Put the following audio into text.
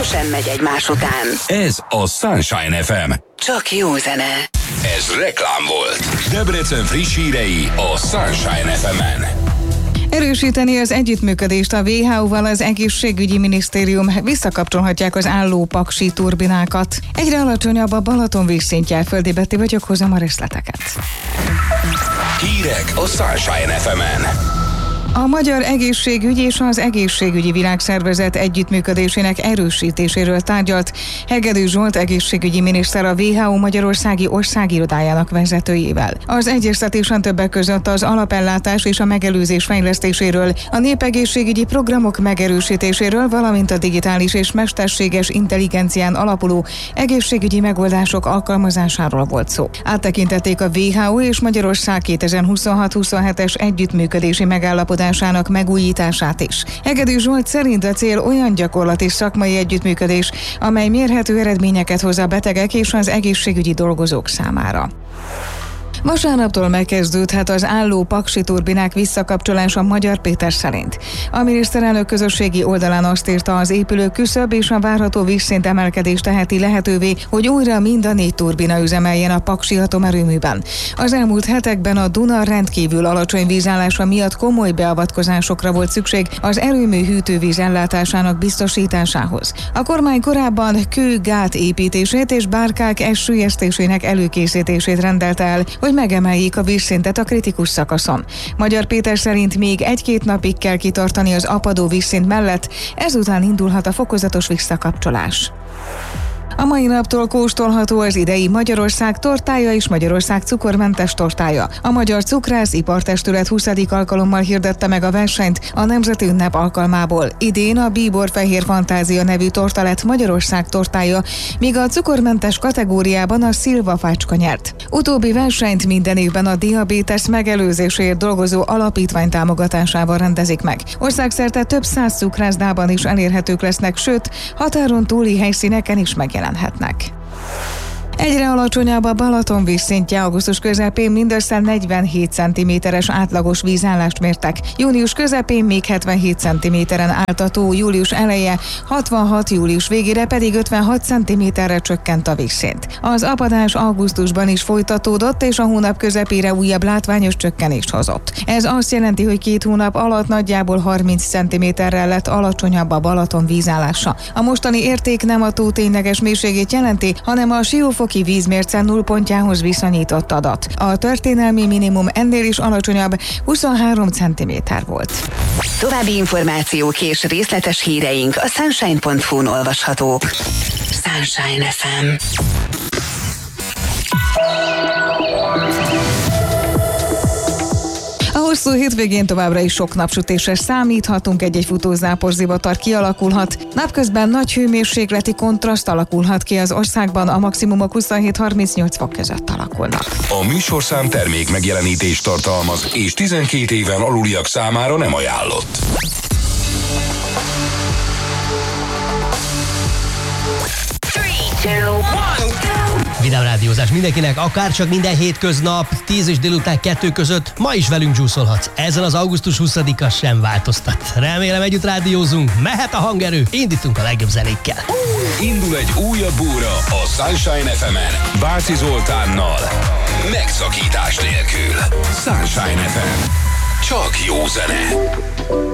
sem megy egymás után. Ez a Sunshine FM. Csak jó zene. Ez reklám volt. Debrecen friss hírei a Sunshine FM-en. Erősíteni az együttműködést a WHO-val az egészségügyi minisztérium, visszakapcsolhatják az álló paksi turbinákat. Egyre alacsonyabb a Balaton vízszintje, Földi Betty vagyok, hozom a részleteket. Hírek a Sunshine FM-en. A Magyar Egészségügy és az Egészségügyi Világszervezet együttműködésének erősítéséről tárgyalt Hegedű Zsolt egészségügyi miniszter a WHO Magyarországi országirodájának vezetőjével. Az egyeztetésen többek között az alapellátás és a megelőzés fejlesztéséről, a népegészségügyi programok megerősítéséről, valamint a digitális és mesterséges intelligencián alapuló egészségügyi megoldások alkalmazásáról volt szó. Áttekintették a WHO és Magyarország 2026-27-es együttműködési megállapodásának megújítását is. Hegedű Zsolt szerint a cél olyan gyakorlati és szakmai együttműködés, amely mérhető eredményeket hoz a betegek és az egészségügyi dolgozók számára. Vasárnaptól megkezdődhet az álló paksi turbinák visszakapcsolása Magyar Péter szerint. A miniszterelnök közösségi oldalán azt írta, az épülő küszöb és a várható vízszint emelkedés teheti lehetővé, hogy újra mind a 4 turbina üzemeljen a paksi atomerőműben. Az elmúlt hetekben a Duna rendkívül alacsony vízállása miatt komoly beavatkozásokra volt szükség az erőmű hűtővíz ellátásának biztosításához. A kormány korábban kő-gát építését és bárkák elsüllyesztésének előkészítését rendelte el, hogy megemeljék a vízszintet a kritikus szakaszon. Magyar Péter szerint még 1-2 napig kell kitartani az apadó vízszint mellett, ezután indulhat a fokozatos visszakapcsolás. A mai naptól kóstolható az idei Magyarország tortája és Magyarország cukormentes tortája. A Magyar Cukrász Ipartestület 20. alkalommal hirdette meg a versenyt a Nemzeti Ünnep alkalmából. Idén a Bíbor Fehér Fantázia nevű torta lett Magyarország tortája, míg a cukormentes kategóriában a Szilva Fácska nyert. Utóbbi versenyt minden évben a diabétesz megelőzéséért dolgozó alapítvány támogatásával rendezik meg. Országszerte több 100 cukrászdában is elérhetők lesznek, sőt, határon túli helyszíneken is megjelenhetnek. Egyre alacsonyabb a Balaton vízszintje, augusztus közepén mindössze 47 cm-es átlagos vízállást mértek. Június közepén még 77 cm-en állt a tó, július eleje 66, július végére pedig 56 cm-re csökkent a vízszint. Az apadás augusztusban is folytatódott, és a hónap közepére újabb látványos csökkenést hozott. Ez azt jelenti, hogy 2 hónap alatt nagyjából 30 cm-rel lett alacsonyabb a Balaton vízállása. A mostani érték nem a tó tényleges mélységét jelenti, hanem a Siófoki vízmérce nullpontjához viszonyított adat. A történelmi minimum ennél is alacsonyabb, 23 cm volt. További információk és részletes híreink a sunshine.hu-n olvashatók. Sunshine FM. A hosszú hétvégén továbbra is sok napsütésre számíthatunk, egy-egy futózápor zivatar kialakulhat. Napközben nagy hőmérsékleti kontraszt alakulhat ki az országban, a maximumok 27-38 fok között alakulnak. A műsorszám termék megjelenítést tartalmaz, és 12 éven aluliak számára nem ajánlott. Vidám rádiózás mindenkinek, akár csak minden hétköznap, 10 és délután 2 között, ma is velünk dzsúszolhatsz. Ezen az augusztus 20-a sem változtat. Remélem együtt rádiózunk, mehet a hangerő, indítunk a legjobb zenékkel. Indul egy újabb óra a Sunshine FM-en, Bácsi Zoltánnal, megszakítás nélkül. Sunshine FM. Csak jó zene.